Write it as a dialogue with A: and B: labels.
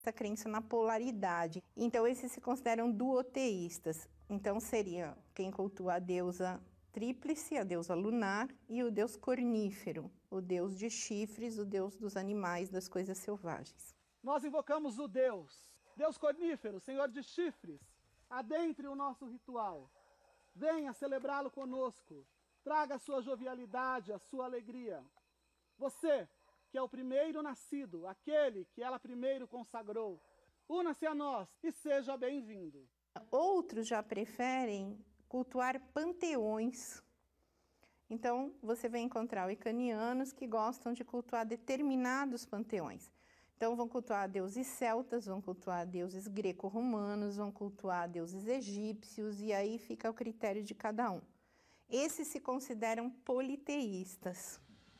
A: essa crença na polaridade. Então, esses se consideram duoteístas. Então, seria quem cultua a deusa tríplice, a deusa lunar, e o deus cornífero, o deus de chifres, o deus dos animais, das coisas selvagens.
B: Nós invocamos o Deus cornífero, Senhor de chifres, adentre o nosso ritual. Venha celebrá-lo conosco, traga a sua jovialidade, a sua alegria. Você, que é o primeiro nascido, aquele que ela primeiro consagrou, una-se a nós e seja bem-vindo.
A: Outros já preferem cultuar panteões. Então, você vai encontrar wicanianos que gostam de cultuar determinados panteões. Então, vão cultuar deuses celtas, vão cultuar deuses greco-romanos, vão cultuar deuses egípcios, e aí fica o critério de cada um. Esses se consideram politeístas.